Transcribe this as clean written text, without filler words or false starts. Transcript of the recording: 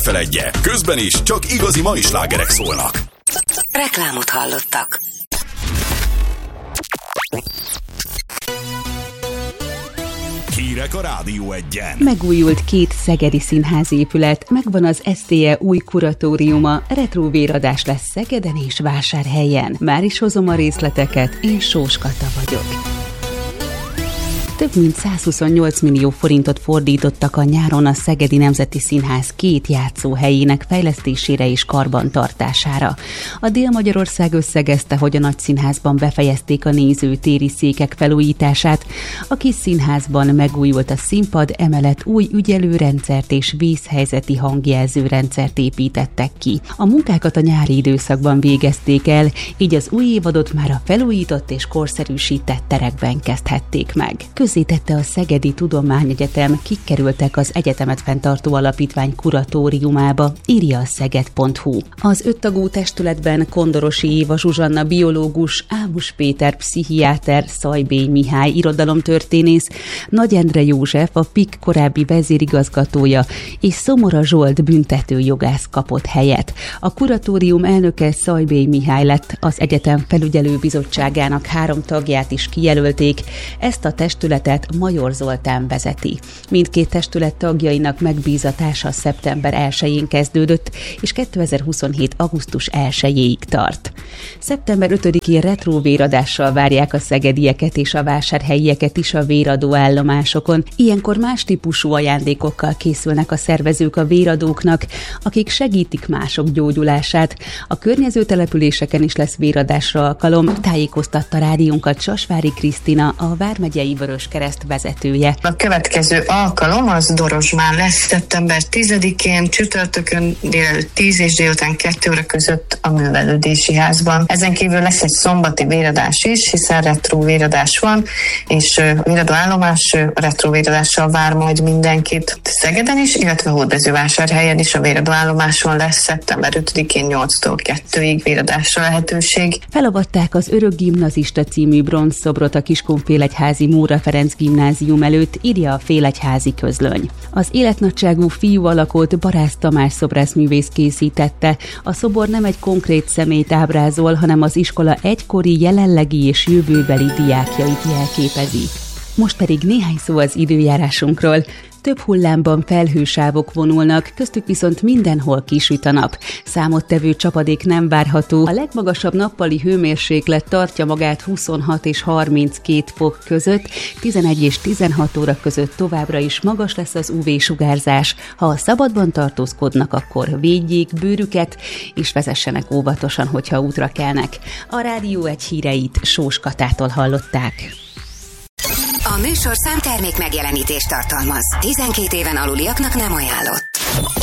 Feledje, közben is csak igazi mai slágerek szólnak. Reklámot hallottak. Hírek a Rádió Egyen. Megújult 2 szegedi színházépület, megvan az SZTE új kuratóriuma, retróvéradás lesz Szegeden és Vásárhelyen. Már is hozom a részleteket, én Sós Kata vagyok. Több mint 128 millió forintot fordítottak a nyáron a Szegedi Nemzeti Színház 2 játszóhelyének fejlesztésére és karbantartására. A Dél-Magyarország összegezte, hogy a Nagyszínházban befejezték a nézőtéri székek felújítását, a Kis Színházban megújult a színpad, emellett új ügyelőrendszert és vízhelyzeti hangjelzőrendszert építettek ki. A munkákat a nyári időszakban végezték el, így az új évadot már a felújított és korszerűsített terekben kezdhették meg. Közzétette a Szegedi Tudományegyetem, kik kerültek az egyetemet fenntartó alapítvány kuratóriumába, írja a szeged.hu. Az 5 tagú testületben Kondorosi Éva Zsuzsanna biológus, Ámos Péter pszichiáter, Szajbély Mihály irodalomtörténész, Nagy Endre József a PIK korábbi vezérigazgatója és Szomora Zsolt büntetőjogász kapott helyet. A kuratórium elnöke Szajbély Mihály lett, az egyetem felügyelőbizottságának 3 tagját is kijelölték, ezt a testületet Major Zoltán vezeti. Mindkét testület tagjainak megbízatása szeptember 1-én kezdődött, és 2027. augusztus 1-ig tart. Szeptember 5-én retróvéradással várják a szegedieket és a vásárhelyieket is a véradóállomásokon. Ilyenkor más típusú ajándékokkal készülnek a szervezők a véradóknak, akik segítik mások gyógyulását. A környező településeken is lesz véradásra alkalom, tájékoztatta rádiónkat Sasvári Krisztina, a Vármegyei Vöröskereszt vezetője. A következő alkalom az Dorozsmán lesz szeptember 10-én, csütörtökön délelőtt 10 és délután 2 óra között a művelődési házban. Ezen kívül lesz egy szombati véradás is, hiszen retróvéradás van, és véradóállomás retróvéradással vár majd mindenkit Szegeden is, illetve Hódmezővásárhelyen is a véradóállomáson lesz szeptember 5-én 8-tól 2-ig véradásra lehetőség. Felavatták az Örök Gimnazista című bronzszobrot a Kiskunfélegyházi Móra Ferenc gimnázium előtt, írja a Félegyházi Közlöny. Az életnagyságú fiú alakot Barász Tamás szobrászművész készítette. A szobor nem egy konkrét személyt ábrázol, hanem az iskola egykori, jelenlegi és jövőbeli diákjait jelképezi. Most pedig néhány szó az időjárásunkról. Több hullámban felhősávok vonulnak, köztük viszont mindenhol kisüt a nap. Számottevő csapadék nem várható. A legmagasabb nappali hőmérséklet tartja magát 26 és 32 fok között, 11 és 16 óra között továbbra is magas lesz az UV-sugárzás. Ha a szabadban tartózkodnak, akkor védjék bőrüket, és vezessenek óvatosan, hogyha útra kelnek. A Rádió Egy híreit Sós Katától hallották. A műsorszám termék megjelenítést tartalmaz. 12 éven aluliaknak nem ajánlott.